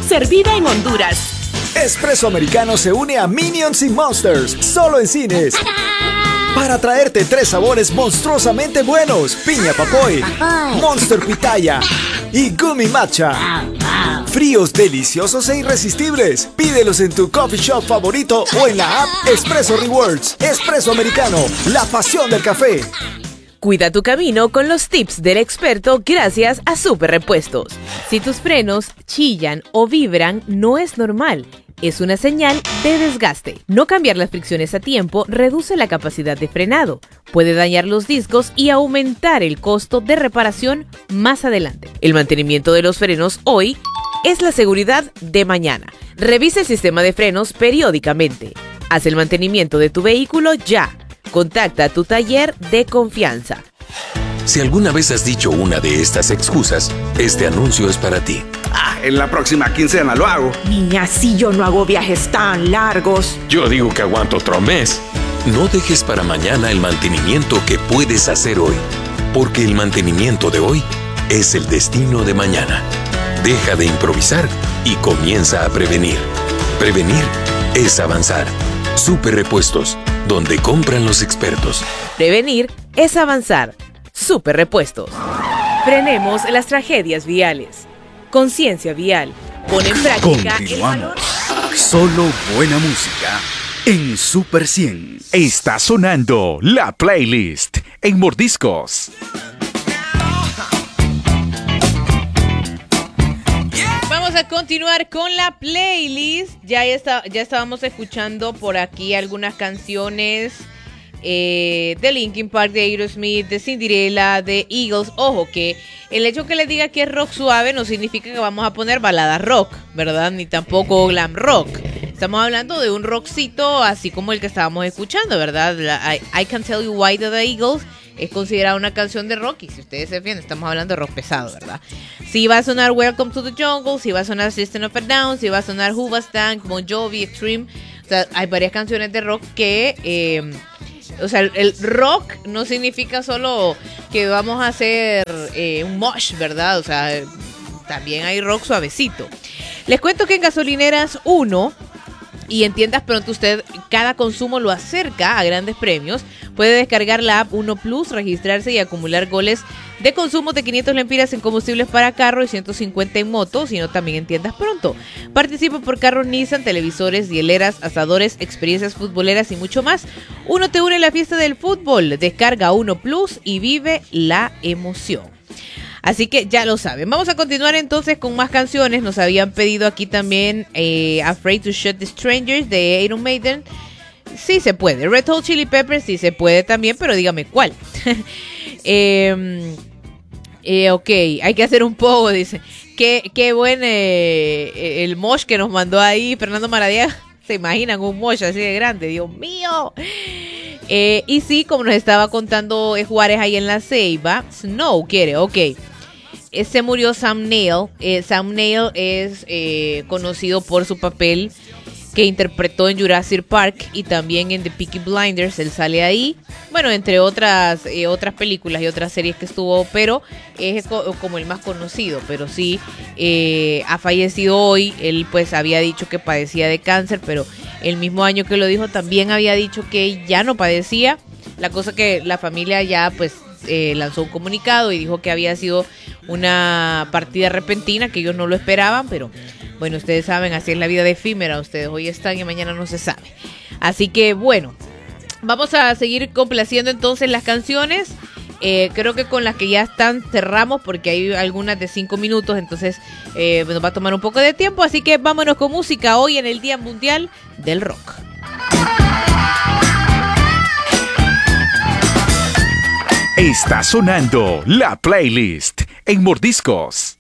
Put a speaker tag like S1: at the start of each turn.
S1: servida en Honduras.
S2: Espresso Americano se une a Minions y Monsters, solo en cines. Para traerte 3 sabores monstruosamente buenos: piña papoy, Monster pitaya y Gummy matcha. Fríos, deliciosos e irresistibles. Pídelos en tu coffee shop favorito o en la app Espresso Rewards. Espresso Americano, la pasión del café.
S3: Cuida tu camino con los tips del experto gracias a Super Repuestos. Si tus frenos chillan o vibran, no es normal. Es una señal de desgaste. No cambiar las fricciones a tiempo reduce la capacidad de frenado, puede dañar los discos y aumentar el costo de reparación más adelante. El mantenimiento de los frenos hoy es la seguridad de mañana. Revisa el sistema de frenos periódicamente. Haz el mantenimiento de tu vehículo ya. Contacta a tu taller de confianza.
S4: Si alguna vez has dicho una de estas excusas, este anuncio es para ti.
S5: En la próxima quincena lo hago.
S6: Niña, si yo no hago viajes tan largos.
S7: Yo digo que aguanto otro mes.
S4: No dejes para mañana el mantenimiento que puedes hacer hoy, porque el mantenimiento de hoy es el destino de mañana. Deja de improvisar y comienza a prevenir. Prevenir es avanzar. Super Repuestos, donde compran los expertos.
S3: Prevenir es avanzar. Super Repuestos. Frenemos las tragedias viales. Conciencia vial. Pon en práctica el valor.
S8: Solo buena música en Super 100. Está sonando la playlist en Mordiscos.
S3: Vamos a continuar con la playlist. Ya estábamos escuchando por aquí algunas canciones de Linkin Park, de Aerosmith, de Cinderella, de Eagles. Ojo, que el hecho que les diga que es rock suave no significa que vamos a poner balada rock, ¿verdad? Ni tampoco glam rock. Estamos hablando de un rockcito así como el que estábamos escuchando, ¿verdad? I Can't Tell You Why de The Eagles es considerada una canción de rock, y si ustedes se fijan, estamos hablando de rock pesado, ¿verdad? Si va a sonar Welcome to the Jungle, si va a sonar System of a Down, si va a sonar Hoobastank, Bon Jovi, Extreme. O sea, hay varias canciones de rock que... o sea, el rock no significa solo que vamos a hacer un mosh, ¿verdad? O sea, también hay rock suavecito. Les cuento que en Gasolineras 1 y en Tiendas Pronto usted cada consumo lo acerca a grandes premios. Puede descargar la app 1 Plus, registrarse y acumular goles de consumo de 500 lempiras en combustibles para carro y 150 en moto, sino también en Tiendas Pronto. Participa por carros Nissan, televisores, hieleras, asadores, experiencias futboleras y mucho más. Uno te une a la fiesta del fútbol. Descarga 1 Plus y vive la emoción. Así que ya lo saben. Vamos a continuar entonces con más canciones. Nos habían pedido aquí también Afraid to Shoot the Strangers de Iron Maiden. Sí se puede. Red Hot Chili Peppers sí se puede también, pero dígame cuál. Ok, hay que hacer un poco, dice. Qué buen el mosh que nos mandó ahí Fernando Maradiaga. ¿Se imaginan un mosh así de grande? Dios mío. Y sí, como nos estaba contando Juárez ahí en La Ceiba, Snow quiere, ok. Se murió Sam Neill. Sam Neill es conocido por su papel que interpretó en Jurassic Park y también en The Peaky Blinders. Él sale ahí, bueno, entre otras películas y otras series que estuvo, pero es como el más conocido. Pero sí, ha fallecido hoy. Él pues había dicho que padecía de cáncer, pero el mismo año que lo dijo también había dicho que ya no padecía. La cosa que la familia ya pues lanzó un comunicado y dijo que había sido una partida repentina, que ellos no lo esperaban, pero bueno, ustedes saben, así es la vida de efímera. Ustedes hoy están y mañana no se sabe. Así que bueno, vamos a seguir complaciendo entonces las canciones. Creo que con las que ya están cerramos, porque hay algunas de 5 minutos, entonces nos va a tomar un poco de tiempo. Así que vámonos con música hoy en el Día Mundial del Rock.
S8: Está sonando la playlist en Mordiscos.